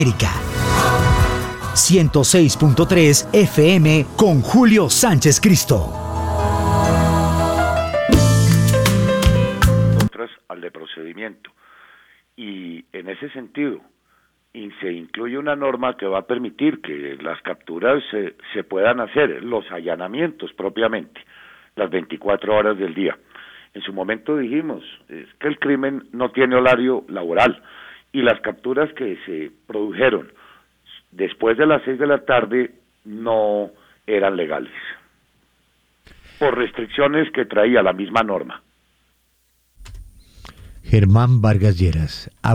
América. 106.3 FM con Julio Sánchez Cristo. Al de procedimiento. Y en ese sentido, se incluye una norma que va a permitir que las capturas se puedan hacer, los allanamientos propiamente, las 24 horas del día. En su momento dijimos que el crimen no tiene horario laboral y las capturas que se produjeron después de las 6 de la tarde no eran legales, por restricciones que traía la misma norma. Germán Vargas Lleras.